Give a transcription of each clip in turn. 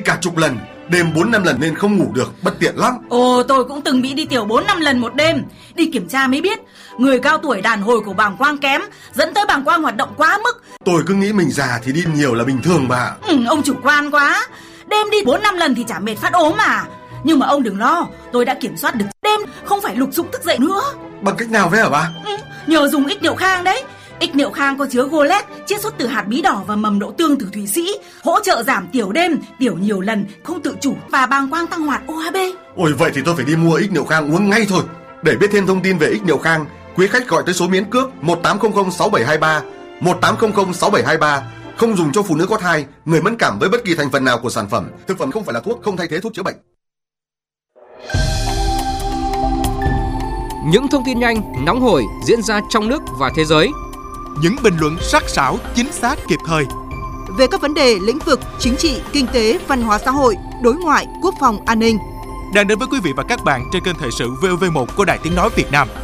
cả chục lần, đêm 4-5 lần nên không ngủ được, bất tiện lắm. Ồ, tôi cũng từng bị đi tiểu 4-5 lần một đêm. Đi kiểm tra mới biết, người cao tuổi đàn hồi của bàng quang kém, dẫn tới bàng quang hoạt động quá mức. Tôi cứ nghĩ mình già thì đi nhiều là bình thường mà. Ông chủ quan quá. Đêm đi 4-5 lần thì chả mệt phát ốm mà. Nhưng mà ông đừng lo, tôi đã kiểm soát được đêm không phải lục dục thức dậy nữa. Bằng cách nào vậy hả bà? Nhờ dùng ích niệu khang đấy. Ích niệu khang có chứa golet, chiết xuất từ hạt bí đỏ và mầm đậu tương từ Thụy Sĩ, hỗ trợ giảm tiểu đêm, tiểu nhiều lần, không tự chủ và bàng quang tăng hoạt OHB. Ôi, vậy thì tôi phải đi mua ích niệu khang uống ngay thôi. Để biết thêm thông tin về ích niệu khang, quý khách gọi tới số miễn cước 1800 6723, 1800 6723. Không dùng cho phụ nữ có thai, người mẫn cảm với bất kỳ thành phần nào của sản phẩm. Thực phẩm không phải là thuốc, không thay thế thuốc chữa bệnh. Những thông tin nhanh, nóng hổi diễn ra trong nước và thế giới. Những bình luận sắc sảo, chính xác, kịp thời. Về các vấn đề lĩnh vực chính trị, kinh tế, văn hóa xã hội, đối ngoại, quốc phòng, an ninh. Đang đến với quý vị và các bạn trên kênh Thời sự VOV1 của Đài Tiếng nói Việt Nam.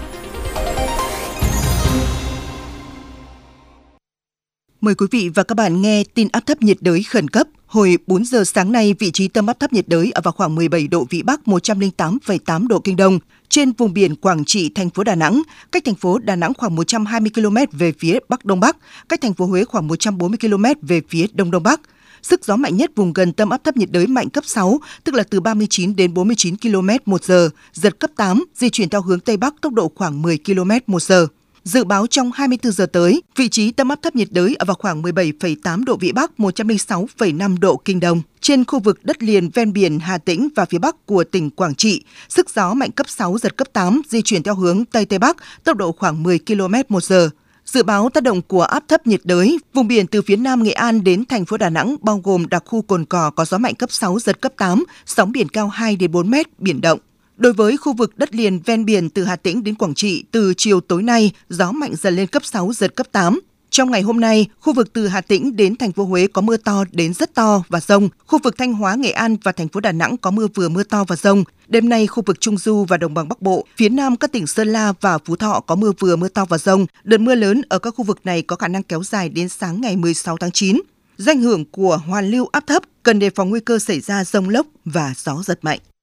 Mời quý vị và các bạn nghe tin áp thấp nhiệt đới khẩn cấp. Hồi 4 giờ sáng nay, vị trí tâm áp thấp nhiệt đới ở vào khoảng 17 độ Vĩ Bắc, 108,8 độ Kinh Đông, trên vùng biển Quảng Trị, thành phố Đà Nẵng, cách thành phố Đà Nẵng khoảng 120 km về phía Bắc Đông Bắc, cách thành phố Huế khoảng 140 km về phía Đông Đông Bắc. Sức gió mạnh nhất vùng gần tâm áp thấp nhiệt đới mạnh cấp 6, tức là từ 39 đến 49 km/h, giật cấp 8, di chuyển theo hướng Tây Bắc, tốc độ khoảng 10 km/h. Dự báo trong 24 giờ tới, vị trí tâm áp thấp nhiệt đới ở vào khoảng 17,8 độ Vĩ Bắc, 106,5 độ Kinh Đông. Trên khu vực đất liền ven biển Hà Tĩnh và phía Bắc của tỉnh Quảng Trị, sức gió mạnh cấp 6, giật cấp 8, di chuyển theo hướng Tây Tây Bắc, tốc độ khoảng 10 km/h. Dự báo tác động của áp thấp nhiệt đới, vùng biển từ phía Nam Nghệ An đến thành phố Đà Nẵng bao gồm đặc khu Cồn Cỏ có gió mạnh cấp 6, giật cấp 8, sóng biển cao 2 đến 4 mét, biển động. Đối với khu vực đất liền ven biển từ Hà Tĩnh đến Quảng Trị, từ chiều tối nay, gió mạnh dần lên cấp 6, giật cấp 8. Trong ngày hôm nay, khu vực từ Hà Tĩnh đến thành phố Huế có mưa to đến rất to và dông. Khu vực Thanh Hóa, Nghệ An và thành phố Đà Nẵng có mưa vừa mưa to và dông. Đêm nay, khu vực Trung Du và Đồng bằng Bắc Bộ, phía Nam các tỉnh Sơn La và Phú Thọ có mưa vừa mưa to và dông. Đợt mưa lớn ở các khu vực này có khả năng kéo dài đến sáng ngày 16 tháng 9. Do ảnh hưởng của hoàn lưu áp thấp, cần đề phòng nguy cơ xảy ra dông lốc và gió giật mạnh.